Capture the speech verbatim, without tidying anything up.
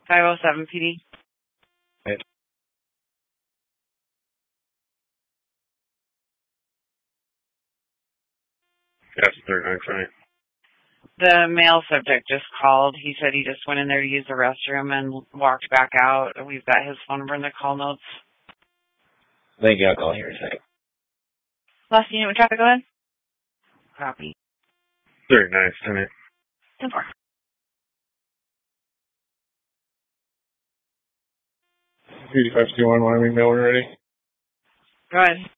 five oh seven P D. Hey. That's thirty-nine twenty. The male subject just called. He said he just went in there to use the restroom and walked back out. We've got his phone number in the call notes. Thank you. I'll call here in a second. Last unit with traffic, go ahead. Copy. thirty-nine twenty. ten four. eighty-five two one, Wyoming, mail when ready. Go ahead.